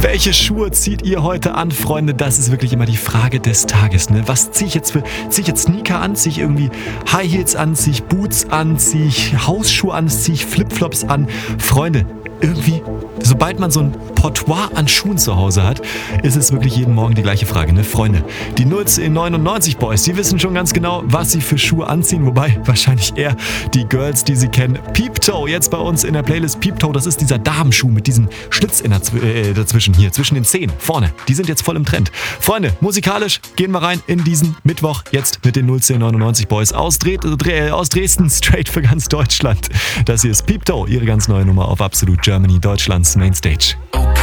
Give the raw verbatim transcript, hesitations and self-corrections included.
Welche Schuhe zieht ihr heute an, Freunde? Das ist wirklich immer die Frage des Tages. Ne? Was ziehe ich jetzt für? Ziehe ich jetzt Sneaker an? Ziehe ich irgendwie High Heels an? Ziehe ich Boots an? Ziehe ich Hausschuhe an? Ziehe ich Flipflops an? Freunde, irgendwie, sobald man so ein Portoir an Schuhen zu Hause hat, ist es wirklich jeden Morgen die gleiche Frage, ne? Freunde, die null zehn neunundneunzig Boys, die wissen schon ganz genau, was sie für Schuhe anziehen, wobei wahrscheinlich eher die Girls, die sie kennen. Peep Toe, jetzt bei uns in der Playlist Peep Toe, das ist dieser Damenschuh mit diesem Schlitz in der, äh, dazwischen hier, zwischen den Zehen, vorne. Die sind jetzt voll im Trend. Freunde, musikalisch gehen wir rein in diesen Mittwoch jetzt mit den null zehn neunundneunzig Boys aus, Dre- Dre- aus Dresden, straight für ganz Deutschland. Das hier ist Peep Toe, ihre ganz neue Nummer auf Absolut Germany, Deutschlands Mainstage.